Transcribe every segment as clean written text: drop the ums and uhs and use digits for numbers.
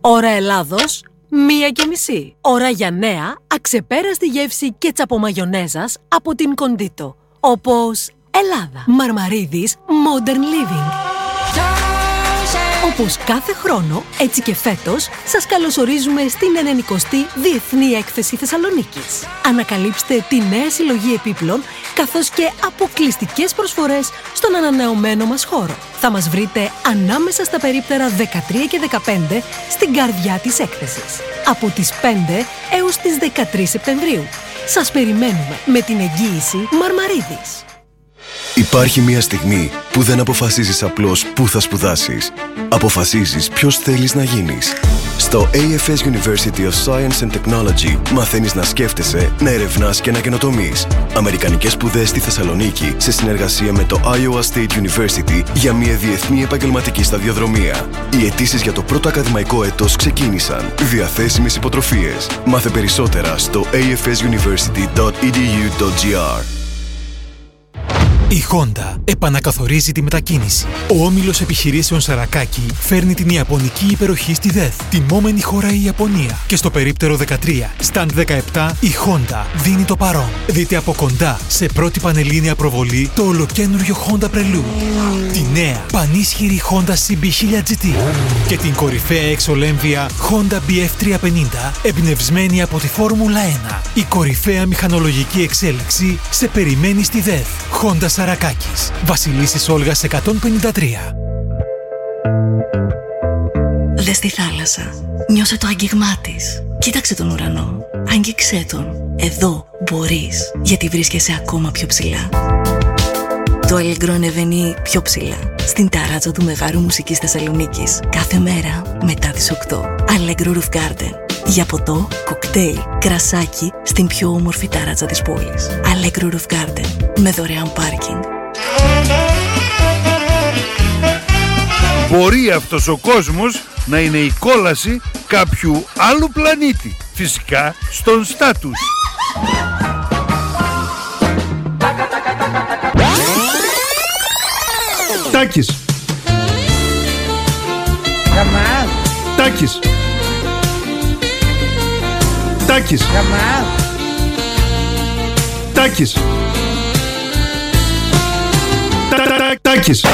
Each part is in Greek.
Ώρα Ελλάδος, 1:30. Ώρα για νέα, αξεπέραστη γεύση κέτσαπο μαγιονέζας από την Κοντίτο. Όπως Ελλάδα. Μαρμαρίδης Modern Living. Όπως κάθε χρόνο, έτσι και φέτος, σας καλωσορίζουμε στην 90η Διεθνή Έκθεση Θεσσαλονίκης. Ανακαλύψτε τη νέα συλλογή επίπλων, καθώς και αποκλειστικές προσφορές στον ανανεωμένο μας χώρο. Θα μας βρείτε ανάμεσα στα περίπτερα 13 και 15 στην καρδιά της έκθεσης. Από τις 5 έως τις 13 Σεπτεμβρίου. Σας περιμένουμε με την εγγύηση Μαρμαρίδης. Υπάρχει μια στιγμή που δεν αποφασίζεις απλώς πού θα σπουδάσεις. Αποφασίζεις ποιος θέλεις να γίνεις. Στο AFS University of Science and Technology μαθαίνεις να σκέφτεσαι, να ερευνάς και να καινοτομείς. Αμερικανικές σπουδές στη Θεσσαλονίκη σε συνεργασία με το Iowa State University για μια διεθνή επαγγελματική σταδιοδρομία. Οι αιτήσεις για το πρώτο ακαδημαϊκό έτος ξεκίνησαν. Διαθέσιμες υποτροφίες. Μάθε περισσότερα στο afsuniversity.edu.gr. Η Honda επανακαθορίζει τη μετακίνηση. Ο όμιλος επιχειρήσεων Σαρακάκι φέρνει την ιαπωνική υπεροχή στη ΔΕΘ. Τιμόμενη χώρα η Ιαπωνία. Και στο περίπτερο 13, stand 17, η Honda δίνει το παρόν. Δείτε από κοντά, σε πρώτη πανελλήνια προβολή, το ολοκένουργιο Honda Prelude. Τη νέα, πανίσχυρη Honda CB 1000 GT. Και την κορυφαία εξολέμβια Honda BF350, εμπνευσμένη από τη Φόρμουλα 1. Η κορυφαία μηχανολογική εξέλιξη σε περιμένει στη ΔΕΘ. Honda Σαρακάκης, Βασιλίσσης Όλγας 153. Δες τη θάλασσα. Νιώσε το άγγιγμά της. Κοίταξε τον ουρανό. Άγγιξέ τον. Εδώ μπορείς, γιατί βρίσκεσαι ακόμα πιο ψηλά. Το Allegro ανεβαίνει πιο ψηλά. Στην ταράτσα του Μεγάρου Μουσικής Θεσσαλονίκης. Κάθε μέρα μετά τις 8. Allegro Roof Garden. Για ποτό, κοκτέιλ, κρασάκι στην πιο όμορφη ταράτσα της πόλης. Allegro Roof Garden. Με δωρεάν πάρκινγκ. Μπορεί αυτός ο κόσμος να είναι η κόλαση κάποιου άλλου πλανήτη. Φυσικά στον στάτους. Τάκης. Τάκης. Τάκης. Τάκης. Τάκης.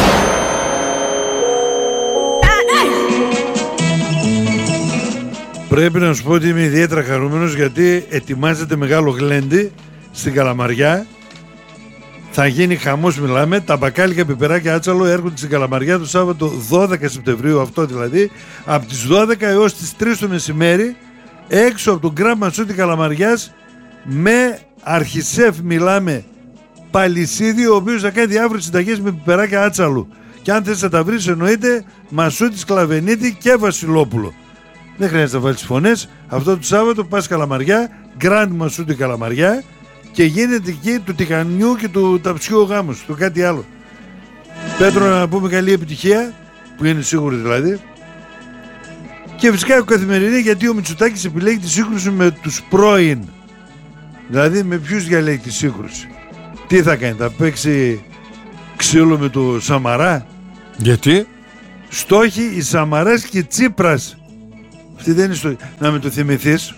Πρέπει να σου πω ότι είμαι ιδιαίτερα χαρούμενος, γιατί ετοιμάζεται μεγάλο γλέντι στην Καλαμαριά. Θα γίνει χαμός, μιλάμε. Τα μπακάλικα πιπεράκια άτσαλο έρχονται στην Καλαμαριά το Σάββατο 12 Σεπτεμβρίου, αυτό δηλαδή, από τις 12 έως τις 3 το μεσημέρι, έξω από τον Γκραν Μασούτη Καλαμαριάς, με αρχισέφ, μιλάμε, Παλισίδη, ο οποίος θα κάνει διάφορες συνταγές με πιπεράκια άτσαλου. Και αν θες να τα βρεις, εννοείται Μασούτης, Κλαβενίτη και Βασιλόπουλο. Δεν χρειάζεται να βάλεις φωνές. Αυτό το Σάββατο πας Καλαμαριά, Γκραν Μασούτη Καλαμαριά, και γίνεται εκεί του τηχανιού και του ταψιού ο γάμος, του κάτι άλλο. Πέτρο, να πούμε καλή επιτυχία, που είναι σίγουρη δηλαδή. Και φυσικά καθημερινή, γιατί ο Μητσοτάκης επιλέγει τη σύγκρουση με τους πρώην. Δηλαδή με ποιους διαλέγει τη σύγκρουση. Τι θα κάνει, θα παίξει ξύλο με το Σαμαρά? Γιατί? Στόχοι οι Σαμαράς και Τσίπρας. Αυτή δεν είναι στόχοι. Να με το θυμηθείς.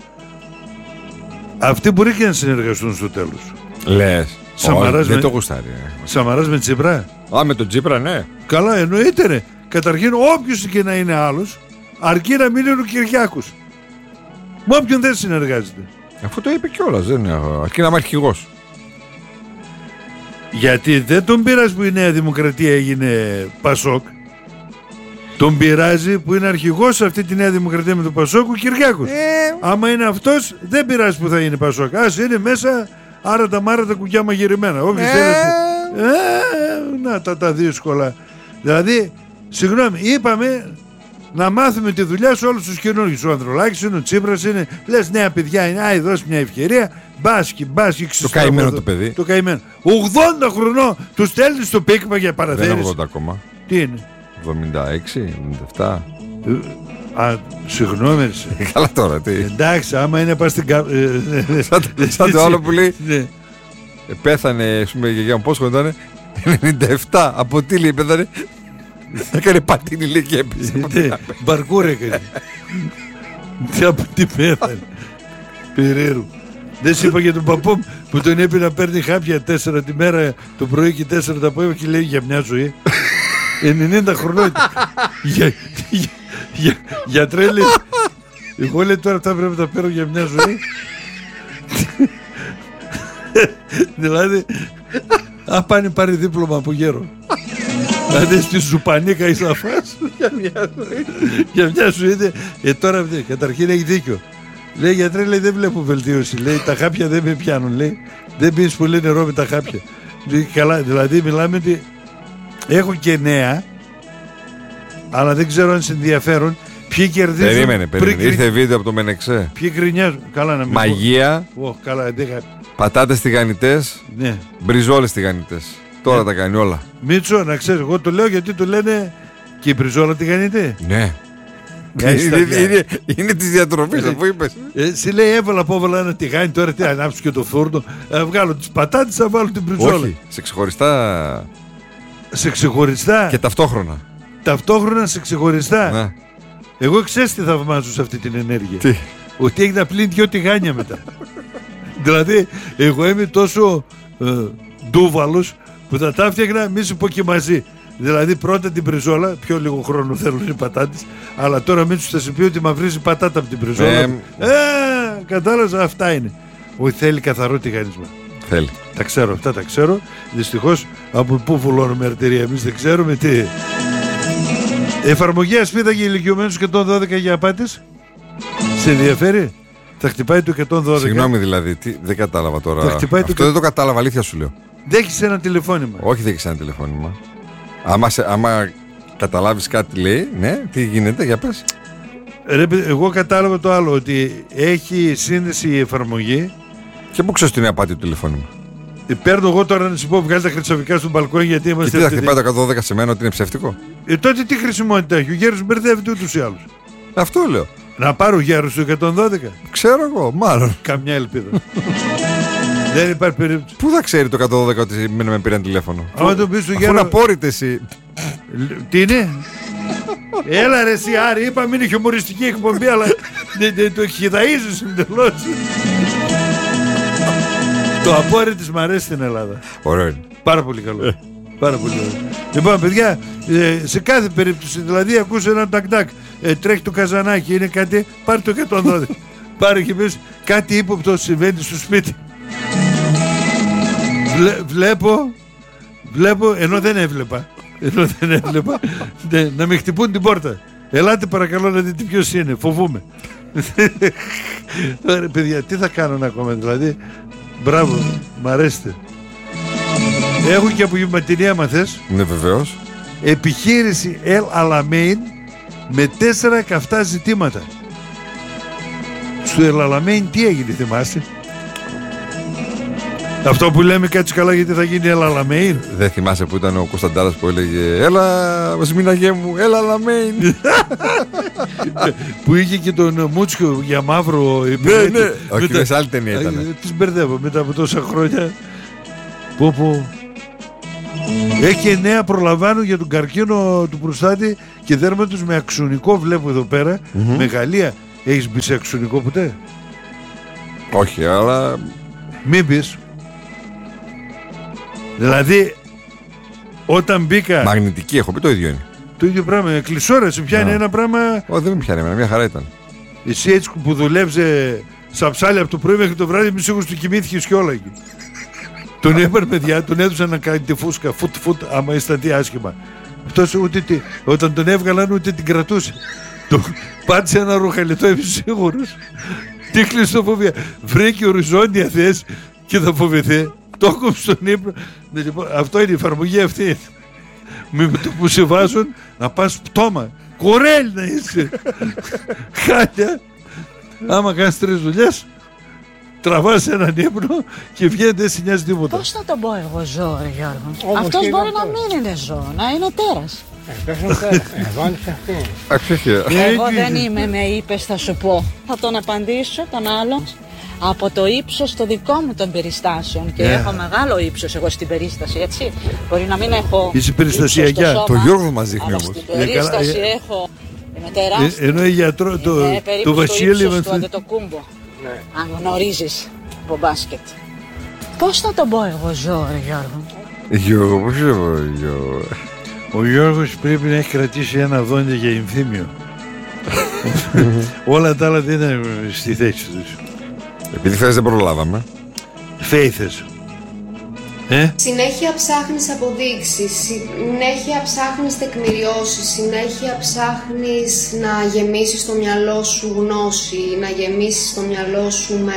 Αυτοί μπορεί και να συνεργαστούν στο τέλος. Λες? Σαμαράς δεν με... το γουστάρει. Σαμαράς με Τσίπρα. Α, με τον Τσίπρα, ναι. Καλά, εννοείται, ναι. Καταρχήν, όποιος και να είναι άλλος, αρκεί να μην είναι ο Κυριάκος. Με όποιον δεν συνεργάζεται. Αφού το είπε κιόλας, δεν είναι. Αρκεί να είμαι αρχηγός. Γιατί δεν τον πειράζει που η Νέα Δημοκρατία έγινε Πασόκ. Τον πειράζει που είναι αρχηγός σε αυτή τη Νέα Δημοκρατία με τον Πασόκ ο Κυριάκος. Άμα είναι αυτός, δεν πειράζει που θα είναι Πασόκ. Ας είναι μέσα άρατα μάρατα κουκιά μαγειρεμένα. Όποιος θέλει. Να τα δύσκολα. Δηλαδή, συγγνώμη, είπαμε να μάθουμε τη δουλειά σε όλους τους καινούργιους. Ο Ανδρουλάκης είναι, ο Τσίπρας είναι. Λες νέα παιδιά είναι, άι δώσει μια ευκαιρία. Μπάσκι, το καημένο το παιδί. Το καημένο. 80 χρονών του στέλνει στο πίκμα για παραθέσεις. Δεν είναι 80 ακόμα. Τι είναι? 76, 77. Α, συγγνώμη. Καλά τώρα, τι. Εντάξει, άμα είναι πας στην σαν το άλλο που λέει. Πέθανε, ας πούμε, η γιαγιά μου πόσο ήταν? 97. Από τι λέει πέθανε? Έκανε πατίνι, λέει, και έπαιζε. Μπαρκούρ έκανε. Τι πέθανε. Περίεργο. Δεν σου είπα για τον παππού που τον είπε να παίρνει χάπια 4 τη μέρα το πρωί και 4 το απόγευμα και λέει για μια ζωή. 90 χρονών. Για τρέλη. Εγώ λέει τώρα αυτά πρέπει να τα παίρνω για μια ζωή. Δηλαδή, πάνε πάρει δίπλωμα από γέρο. Δηλαδή στη Ζουπανίκα είσαι να φας για μια ζωή. Τώρα καταρχήν έχει δίκιο. Λέει γιατρέ, λέει δεν βλέπω βελτίωση. Λέει τα χάπια δεν με πιάνουν. Λέει δεν πίνεις πολύ νερό με τα χάπια. Καλά, δηλαδή μιλάμε ότι έχω και νέα, αλλά δεν ξέρω αν σε ενδιαφέρον. Ποιοι κερδίζουν. Περίμενε. Ήρθε βίντεο από το Μενεξέ. Ποιοι γκρινιάζουν. Καλά να μην μαγεία. Καλά, πατάτες τηγανιτές. Ναι. Μπριζόλες τηγανιτές. Τώρα τα κάνει όλα. Μίτσο, να ξέρεις, εγώ το λέω γιατί το λένε και η μπριζόλα τηγανιτή. Ναι. Είναι της διατροφής, αφού είπες. Εσύ λέει έβαλα ένα τηγάνι, τώρα τι ανάψω και το φούρνο. Βγάλω τις πατάτες, θα βάλω την μπριζόλα. Όχι, σε ξεχωριστά. Και ταυτόχρονα. Ταυτόχρονα σε ξεχωριστά. Ναι. Εγώ ξέρεις τι θαυμάζω σε αυτή την ενέργεια. Τι? Ότι έχει να πλύνει 2 τηγάνια μετά. Δηλαδή, εγώ είμαι τόσο ντούβαλος που θα τα έφτιαχνα, μη σου πω και μαζί. Δηλαδή, πρώτα την μπριζόλα, πιο λίγο χρόνο θέλουν οι πατάτες, αλλά τώρα μην θα σου πει ότι μαυρίζει πατάτα από την μπριζόλα. Κατάλαβα, αυτά είναι. Όχι, θέλει καθαρό τηγανισμό. Θέλει. Τα ξέρω, αυτά τα ξέρω. Δυστυχώς, από πού βουλώνουμε αρτηρία, εμείς δεν ξέρουμε τι. Εφαρμογή ασπίδα για ηλικιωμένους 112 για απάτες. Σε ενδιαφέρει? Θα χτυπάει το 112. Συγγνώμη δηλαδή, δεν κατάλαβα τώρα. Αυτό δεν το κατάλαβα, αλήθεια σου λέω. Δέχεις ένα τηλεφώνημα. Όχι, δέχεις ένα τηλεφώνημα. Άμα καταλάβεις κάτι λέει, ναι, τι γίνεται, για πες. Εγώ κατάλαβα το άλλο, ότι έχει σύνδεση η εφαρμογή. Και πού ξέρεις ότι είναι απάτη το τηλεφώνημα? Παίρνω εγώ τώρα να σου πω, βγάλει τα χρυσαφικά στον μπαλκόνι γιατί είμαστε. Και τι θα χτυπάει το 112 σε μένα, ότι είναι ψεύτικο? Τότε τι χρησιμότητα έχει? Ο γέρος μπερδεύεται ούτως ή άλλως. Αυτό λέω. Να πάρω γέρος του 112. Ξέρω εγώ, μάλλον. Καμιά ελπίδα. Δεν υπάρχει περίπτωση. Πού θα ξέρει το 112 ότι με πήραν τηλέφωνο? Άμα το πεις του γέρο. Αφού να πόρειτε εσύ. Τι είναι? Έλα ρε εσύ Άρη, είπαμε είναι χιουμοριστική εκπομπή, αλλά το χειδαΐζεις εντελώς. Το απόρρι της μ' αρέσει στην Ελλάδα. Ωραίο είναι. Πάρα πολύ καλό. Πάρα πολύ καλό. Λοιπόν, παιδιά, σε κάθε περίπτωση, δηλαδή ακούς ένα τακ-τακ, τρέχει το καζανάκι, είναι κάτι, πάρε το 112. Πάρε και πες, κάτι ύποπτο συμβαίνει στο σπίτι. Βλέπω, ενώ δεν έβλεπα, να με χτυπούν την πόρτα. Ελάτε παρακαλώ να δείτε ποιος είναι, φοβούμαι. Τώρα παιδιά, τι θα κάνουν ακόμα, δηλαδή. Μπράβο, μ' αρέσετε. Έχω και απογευματινή άμα θες. Ναι, βεβαίως. Επιχείρηση El Alamein με 4 καυτά ζητήματα. Στο El Alamein τι έγινε, θυμάσαι? Αυτό που λέμε κάτσε καλά γιατί θα γίνει El Alamein. Δεν θυμάσαι που ήταν ο Κωνσταντάρας που έλεγε έλα Σμιναγέ μου, El Alamein. Που είχε και τον Μούτσιο για μαύρο. Ναι, ναι. Όχι, σε άλλη ταινία ήταν. Τις μπερδεύω μετά από τόσα χρόνια. Πω. Έχει 9 προλαμβάνουν για τον καρκίνο του προστάτη και δέρματος με αξονικό, βλέπω εδώ πέρα. Μεγαλεία. Έχεις μπει σε αξονικό ποτέ? Όχι, αλλά μην πεις. Δηλαδή όταν μπήκα. Μαγνητική έχω πει, το ίδιο είναι. Το ίδιο πράγμα, κλεισόρα σε πιάνει ένα πράγμα. Όχι, δεν με πιάνει εμένα, μια χαρά ήταν. Εσύ έτσι που δουλεύσε σαν ψάλια από το πρωί μέχρι το βράδυ, μη σίγουρος του κοιμήθηκες και όλα εκεί. Τον έπαιρνε παιδιά, τον έδωσαν να κάνει τη φούσκα, φουτ, άμα αισθανθεί άσχημα. Αυτός όταν τον έβγαλαν ούτε την κρατούσε. Πάτησε ένα ρουχαλιτό, είμαι σίγουρος. Τι κλειστοφοβία. Βρήκε οριζόντια θέση και θα φοβηθεί. Το κόψε στον ύπνο. Αυτό είναι η εφαρμογή αυτή. Με το που σε βάζουν να πας πτώμα. Κορέλ να είσαι. Χάλια. Άμα κάνεις 3 δουλειές, τραβάς έναν ύπνο και βγαίνει, δεν σε νοιάζει τίποτα. Πώς θα τον πω εγώ ζώο, ρε Γιώργο? Αυτός μπορεί να μην είναι ζώο, να είναι ο τέρας. Εγώ δεν είμαι, με είπες, θα σου πω. Θα τον απαντήσω τον άλλο. Από το ύψος το δικό μου των περιστάσεων. Και έχω μεγάλο ύψος εγώ στην περίσταση, έτσι. Μπορεί να μην έχω. Είσαι περιστασιακιά. Το Γιώργο μας δείχνει όμως. Στην περίσταση έχω Είναι τεράστιο. Ενώ η γιατρό το Βασίλη του Αντετοκούμπο. Ναι. Αν γνωρίζεις από μπάσκετ. Πώς θα τον πω εγώ ζω, Γιώργο, πώς θα πω, Γιώργο. Ο Γιώργος πρέπει να έχει κρατήσει ένα δόντι για ενθύμιο. Όλα τα άλλα δεν είναι στη θέση τους. Επειδή χθες δεν προλάβαμε. Φέηθες. Συνέχεια ψάχνεις αποδείξεις, συνέχεια ψάχνεις τεκμηριώσεις, συνέχεια ψάχνεις να γεμίσεις το μυαλό σου γνώση, να γεμίσεις το μυαλό σου με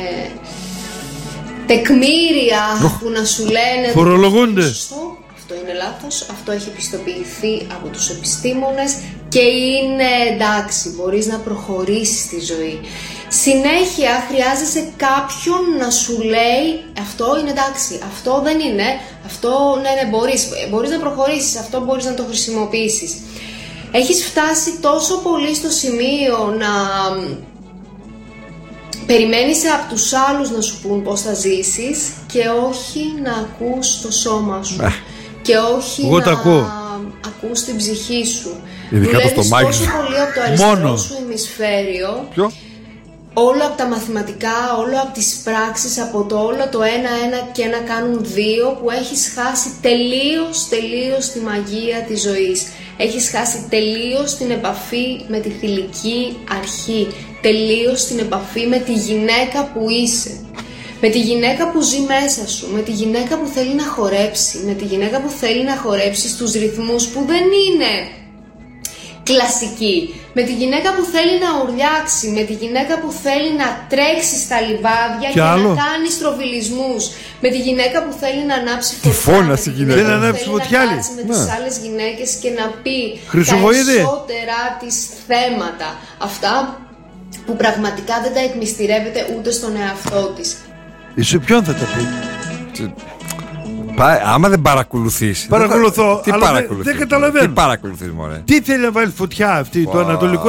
τεκμήρια που να σου λένε φορολογούνται. Αυτό είναι λάθος, αυτό έχει πιστοποιηθεί από τους επιστήμονες και είναι εντάξει, μπορείς να προχωρήσεις στη ζωή. Συνέχεια χρειάζεσαι κάποιον να σου λέει αυτό είναι εντάξει, αυτό δεν είναι, αυτό ναι μπορείς να προχωρήσεις, αυτό μπορείς να το χρησιμοποιήσεις. Έχεις φτάσει τόσο πολύ στο σημείο να περιμένεις από τους άλλους να σου πούν πώς θα ζήσεις και όχι να ακούς το σώμα σου και όχι να ακούς την ψυχή σου. Δουλεύεις τόσο πολύ από το αριστερό σου ημισφαίριο. Ποιο? Όλο από τα μαθηματικά, όλο από τις πράξεις, από το όλο το 1-1 και 1 κάνουν 2 που έχεις χάσει τελείως τη μαγεία της ζωής. Έχεις χάσει τελείως την επαφή με τη θηλυκή αρχή, τελείως την επαφή με τη γυναίκα που είσαι. Με τη γυναίκα που ζει μέσα σου, με τη γυναίκα που θέλει να χορέψει, με τη γυναίκα που θέλει να χορέψει στους ρυθμούς που δεν είναι κλασική, με τη γυναίκα που θέλει να ουρλιάξει, με τη γυναίκα που θέλει να τρέξει στα λιβάδια και να κάνει στροβιλισμούς, με τη γυναίκα που θέλει να ανάψει φωτιά, με τη γυναίκα που θέλει να κάτσει με τις άλλες γυναίκες και να πει τα περισσότερα της θέματα, αυτά που πραγματικά δεν τα εκμυστηρεύεται ούτε στον εαυτό της. Εσύ ποιον θα τα πει? Άμα δεν παρακολουθείς. Παρακολουθώ, τι αλλά δεν καταλαβαίνω. Τι παρακολουθείς, μωρέ? Τι θέλει να βάλει φωτιά αυτή, το ανατολικό.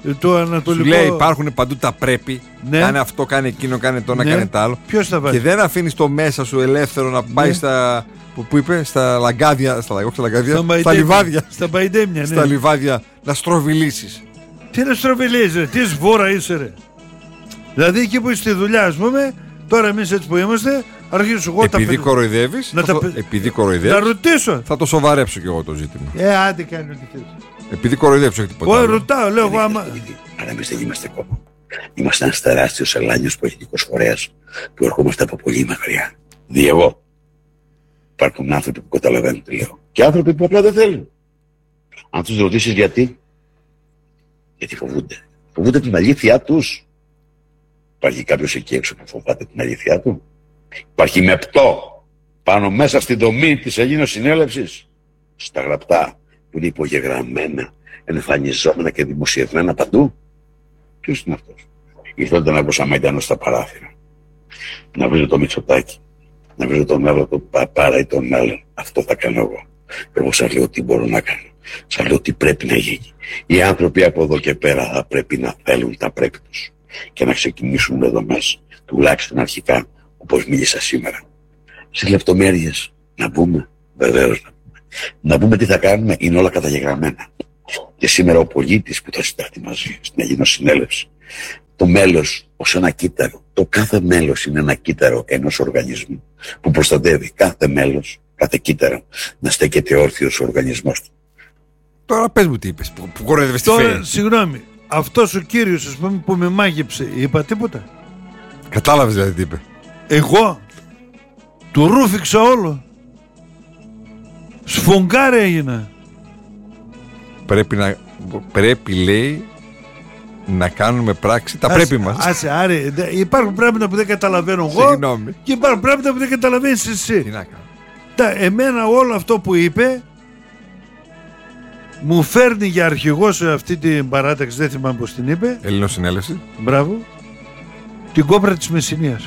Σου λέει υπάρχουν παντού τα πρέπει. Ναι. Κάνε αυτό, κάνε εκείνο, κάνε το ένα, κάνε το άλλο. Ποιος θα βάλει? Και δεν αφήνεις το μέσα σου ελεύθερο να πάει στα. Που είπε, στα λαγκάδια. Στα λιβάδια. Στα μπαϊντέμια, ναι. Στα λιβάδια να στροβιλήσεις. Τι να στροβιλήσεις, τι σβόρα είσαι, ρε. Δηλαδή εκεί που είσαι στη δουλειά, ας πούμε, τώρα εμείς έτσι που είμαστε. Επειδή κοροϊδεύεις, να ρωτήσω. Θα το σοβαρέψω κι εγώ το ζήτημα. Άντε κάνει ό,τι θες. Επειδή κοροϊδεύεις, όχι τίποτα άλλο. Ρωτάω, λέω εγώ άμα. Αλλά εμείς δεν είμαστε κόμμα. Είμαστε ένας τεράστιος ελάνιος πολιτικός φορέας που ερχόμαστε από πολύ μακριά. Δι' εγώ. Υπάρχουν άνθρωποι που καταλαβαίνουν τι λέω. Και άνθρωποι που απλά δεν θέλουν. Αν τους ρωτήσεις γιατί φοβούνται. Φοβούνται την αλήθειά τους. Υπάρχει κάποιος εκεί έξω που φοβάται την αλήθειά του? Υπάρχει μεπτό πάνω μέσα στην δομή της Ελλήνος Συνέλευσης, στα γραπτά που είναι υπογεγραμμένα, εμφανιζόμενα και δημοσιευμένα παντού? Ποιος είναι αυτός? Ήρθατε να βρω Μαϊντανό στα παράθυρα, να βρίζω το Μητσοτάκη, να βρίζω τον άλλο τον Παπάρα ή τον άλλον. Αυτό θα κάνω εγώ. Εγώ σας λέω τι μπορώ να κάνω. Σας λέω τι πρέπει να γίνει. Οι άνθρωποι από εδώ και πέρα θα πρέπει να θέλουν τα πρέπει τους και να ξεκινήσουν εδώ μέσα, τουλάχιστον αρχικά, όπως μίλησα σήμερα. Στις λεπτομέρειες να μπούμε, βεβαίως να μπούμε. Να μπούμε τι θα κάνουμε, είναι όλα καταγεγραμμένα. Και σήμερα ο πολίτης που θα συνταχθεί μαζί στην Ελληνοσυνέλευση, το μέλος ως ένα κύτταρο, το κάθε μέλος είναι ένα κύτταρο ενός οργανισμού που προστατεύει κάθε μέλος, κάθε κύτταρο να στέκεται όρθιος ο οργανισμός του. Τώρα πες μου τι είπες, που κοροϊδεύεις τη φέρει. Συγγνώμη, αυτός ο κύριος ας πούμε, που με μάγεψε, είπα τίποτα? Κατάλαβες δηλαδή τι είπε? Εγώ του ρούφηξα όλο. Σφουγγάρι έγινα. Πρέπει λέει να κάνουμε πράξη τα πρέπει μας. Άσε, υπάρχουν πράγματα που δεν καταλαβαίνω εγώ. Συγγνώμη. Και υπάρχουν πράγματα που δεν καταλαβαίνεις εσύ. Τι να κάνω? Εμένα όλο αυτό που είπε μου φέρνει για αρχηγό σε αυτή την παράταξη, δεν θυμάμαι πως την είπε. Ελληνοσυνέλευση. Μπράβο. Την κόπρα της Μεσσηνίας.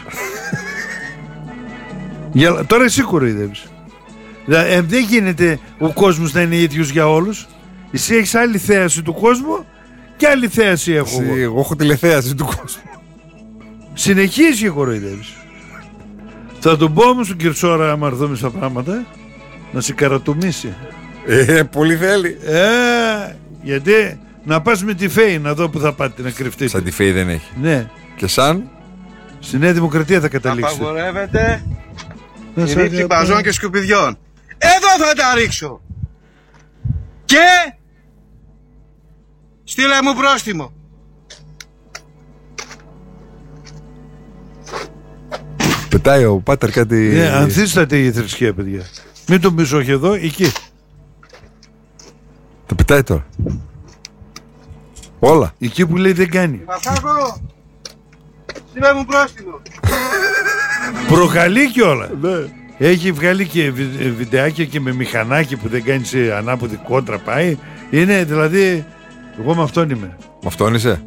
Τώρα εσύ κοροϊδεύεις. Δηλαδή, δεν γίνεται ο κόσμος να είναι ίδιος για όλους. Εσύ έχεις άλλη θέαση του κόσμου και άλλη θέαση έχω εγώ. Εγώ έχω τηλεθέαση του κόσμου. Συνεχίζει και κοροϊδεύεις. Θα τον πω όμως στον Κυρτσόρα, άμα έρθουμε στα πράγματα, να σε καρατομήσει. Πολύ θέλει. Γιατί να πας με τη ΦΕΗ να δω που θα πάτε να κρυφτείτε. Σαν τη ΦΕΗ δεν έχει. Ναι. Και σαν. Στη Νέα Δημοκρατία θα καταλήξετε. Απαγορεύεται η ρήψη μπαζών και σκουπιδιών. Εδώ θα τα ρίξω. Και στείλε μου πρόστιμο. Πετάει ο Πάτερ κάτι. Ναι, ανθίσταται η θρησκεία, παιδιά. Μην το πεις όχι εδώ, εκεί. Το πετάει τώρα. Όλα. Εκεί που λέει δεν κάνει. Πασάκο, στείλε μου πρόστιμο. Προκαλεί κιόλα. Ναι. Έχει βγάλει και βιντεάκια και με μηχανάκι που δεν κάνει σε ανάποδη κόντρα πάει. Είναι δηλαδή. Εγώ με αυτόν είμαι. Με αυτόν είσαι.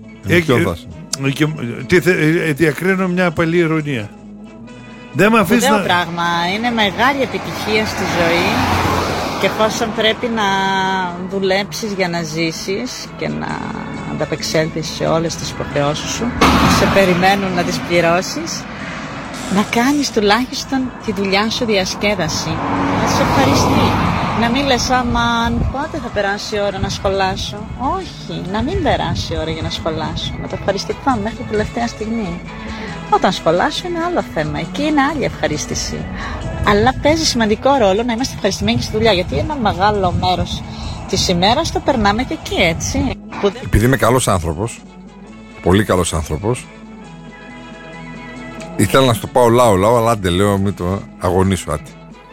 Διακρίνω μια απαλή ηρωνία. Δεν με αφήσει να... πράγμα. Είναι μεγάλη επιτυχία στη ζωή και εφόσον πρέπει να δουλέψεις για να ζήσεις και να ανταπεξέλθεις σε όλες τις υποχρεώσεις σου, σε περιμένουν να τις πληρώσεις, να κάνεις τουλάχιστον τη δουλειά σου διασκέδαση, να σε ευχαριστεί. Να μην λες αμάν πότε θα περάσει η ώρα να σχολάσω. Όχι, να μην περάσει η ώρα για να σχολάσω. Να το ευχαριστηθώ μέχρι την τελευταία στιγμή. Όταν σχολάσω είναι άλλο θέμα, εκεί είναι άλλη ευχαρίστηση. Αλλά παίζει σημαντικό ρόλο να είμαστε ευχαριστημένοι στη δουλειά, γιατί ένα μεγάλο μέρος της ημέρας το περνάμε και εκεί, έτσι. Επειδή είμαι καλός άνθρωπος, πολύ καλός άνθρωπος, ήθελα να σου το πάω λαό, αλλά άντε λέω μην το αγωνίσω άτι.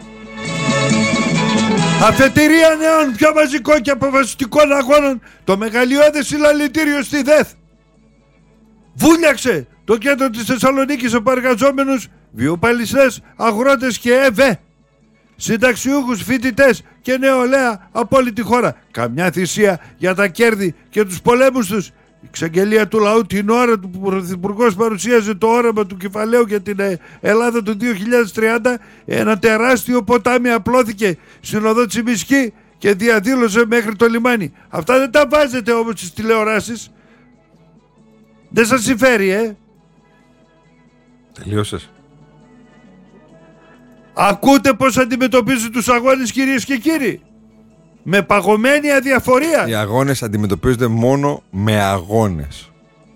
Αφετηρία νέων πιο μαζικών και αποφασιστικών αγώνων, το μεγαλειώδες συλλαλητήριο στη ΔΕΘ. Βούλιαξε το κέντρο της Θεσσαλονίκης από εργαζόμενους, βιοπαλιστές, αγρότες και ΕΒΕ, συνταξιούχους, φοιτητές και νεολαία από όλη τη χώρα. Καμιά θυσία για τα κέρδη και τους πολέμους τους. Η εξαγγελία του λαού την ώρα που ο Πρωθυπουργός παρουσίαζε το όραμα του κεφαλαίου για την Ελλάδα του 2030, ένα τεράστιο ποτάμι απλώθηκε στην οδό Τσιμισκή και διαδήλωσε μέχρι το λιμάνι. Αυτά δεν τα βάζετε όμως στις τηλεοράσεις. Δεν σας συμφέρει, Τελείωσες. Ακούτε πως αντιμετωπίζουν τους αγώνες, κυρίες και κύριοι. Με παγωμένη αδιαφορία. Οι αγώνες αντιμετωπίζονται μόνο με αγώνες.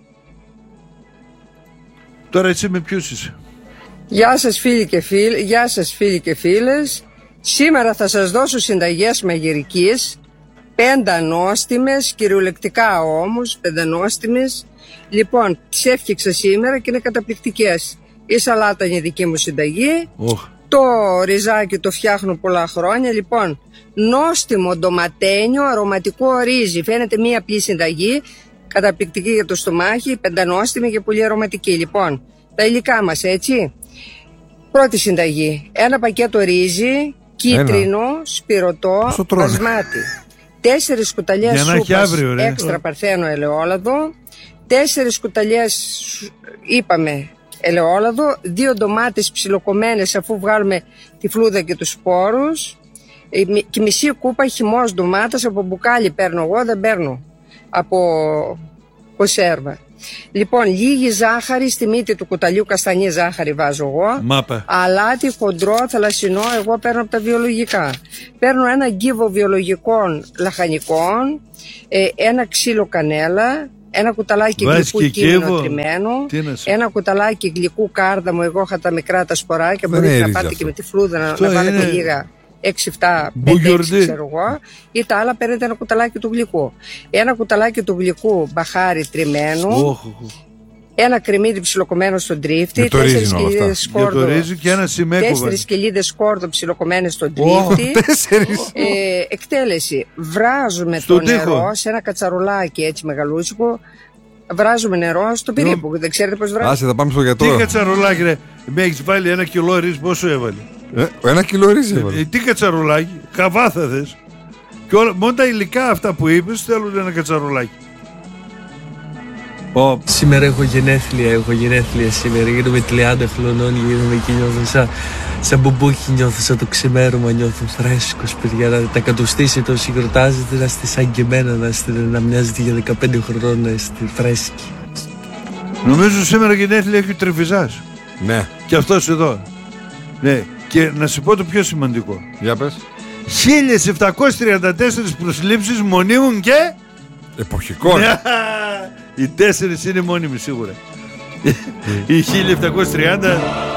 Τώρα εσύ με ποιους είσαι? Γεια σας φίλοι και φίλοι, γεια σας φίλοι και φίλες. Σήμερα θα σας δώσω συνταγές μαγειρικής, 5 ανώστιμες, κυριολεκτικά όμως, 5 ανώστιμες. Λοιπόν, τις έφτιαξα σήμερα και είναι καταπληκτικές. Η σαλάτα είναι η δική μου συνταγή. Το ριζάκι το φτιάχνω πολλά χρόνια. Λοιπόν, νόστιμο ντοματένιο, αρωματικό ρύζι. Φαίνεται μία απλή συνταγή, καταπληκτική για το στομάχι, πεντανόστιμη και πολύ αρωματική. Λοιπόν, τα υλικά μας, έτσι. Πρώτη συνταγή. Ένα πακέτο ρύζι, κίτρινο, σπυρωτό, μπασμάτι. 4 κουταλιές σούπας έξτρα παρθένο ελαιόλαδο. 4 κουταλιές, είπαμε, ελαιόλαδο. 2 ντομάτες ψιλοκομμένες αφού βγάλουμε τη φλούδα και τους σπόρους. Και μισή κούπα χυμός ντομάτας από μπουκάλι παίρνω εγώ, δεν παίρνω από κονσέρβα. Λοιπόν, λίγη ζάχαρη στη μύτη του κουταλιού, καστανή ζάχαρη βάζω εγώ. Μάπα. Αλάτι χοντρό, θαλασσινό, εγώ παίρνω από τα βιολογικά. Παίρνω ένα γκίβο βιολογικών λαχανικών, ένα ξύλο κανέλα, ένα κουταλάκι γλυκού κείμενο τριμμένο, ένα κουταλάκι γλυκού κάρδαμο, εγώ είχα τα μικρά τα σποράκια, μπορείτε να πάτε και με τη φλούδα να βάλετε λίγα. 6-7, 5-6 ξέρω εγώ, ή τα άλλα παίρνετε ένα κουταλάκι του γλυκού. Ένα κουταλάκι του γλυκού μπαχάρι τριμμένο, ένα κρεμμύδι ψιλοκομμένο στον τρίφτη, 4 κοιλίδες σκόρδο, 4 κοιλίδες σκόρδο ψιλοκομμένες στον τρίφτη. Εκτέλεση. Βράζουμε το νερό σε ένα κατσαρολάκι έτσι μεγαλούτσικο. Βράζουμε νερό στο περίπου. Δεν ξέρετε πώς βράζουμε. Άσε, θα πάμε στο γιατρό. Τι κατσαρολάκι, ρε. Με έχεις βάλει 1 κιλό ρύζι, πόσο έβαλε? 1 κιλό ρύζι έβαλε. Τι κατσαρολάκι, καβάθα θες. Και μόνο τα υλικά αυτά που είπες θέλουν ένα κατσαρολάκι. Σήμερα έχω γενέθλια σήμερα. Γίνομαι 30 χρονών, γίνομαι και νιώθω σαν μπουμπούκι, νιώθω σαν το ξημέρωμα, νιώθω φρέσκος, παιδιά. Να τα κατουστήσει τόσο γιορτάζετε, να είστε σαν και εμένα, να μοιάζετε για 15 χρονών, να είστε φρέσκοι. Νομίζω σήμερα γενέθλια έχει ο Τρεφιζάς. Ναι. Και αυτός εδώ. Ναι. Και να σου πω το πιο σημαντικό. Για πες. 1734 προσλήψεις μονίμουν και Εποχικών. Οι 4 είναι μόνιμοι σίγουρα. Οι 1730